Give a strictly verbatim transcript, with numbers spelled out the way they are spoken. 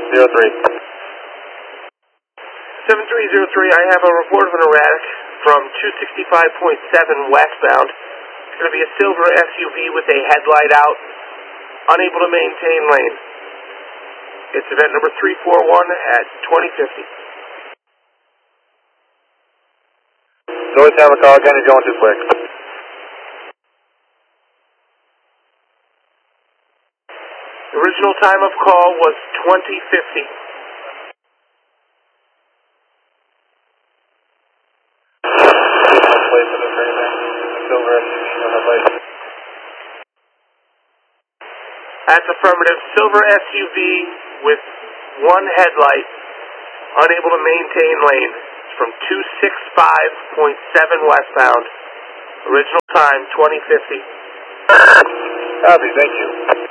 zero three. seven three zero three, I have a report of an erratic from two sixty-five point seven westbound. It's going to be a silver S U V with a headlight out, unable to maintain lane. It's event number three four one at twenty fifty. North Hammer call, again, you're going too quick. The original time of call was twenty fifty. Place of this or anything. Silver S U V, no headlight. That's affirmative. Silver S U V with one headlight, unable to maintain lane. It's from two sixty-five point seven westbound. Original time twenty fifty. Copy, thank you.